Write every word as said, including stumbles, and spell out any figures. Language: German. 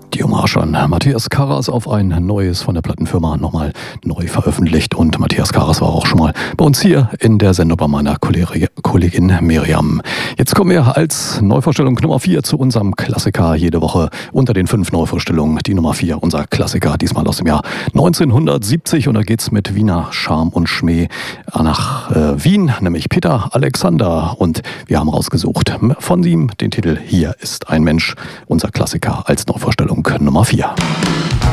Die Hommage an Matthias Karas auf ein neues von der Plattenfirma nochmal neu veröffentlicht. Und Matthias Karas war auch schon mal bei uns hier in der Sendung bei meiner Kollegin Miriam. Jetzt kommen wir als Neuvorstellung Nummer vier zu unserem Klassiker jede Woche unter den fünf Neuvorstellungen. Die Nummer vier, unser Klassiker, diesmal aus dem Jahr neunzehnhundertsiebzig. Und da geht's mit Wiener Charme und Schmäh nach äh, Wien, nämlich Peter Alexander. Und wir haben rausgesucht von ihm den Titel Hier ist ein Mensch, unser Klassiker als Neuvorstellung Nummer vier.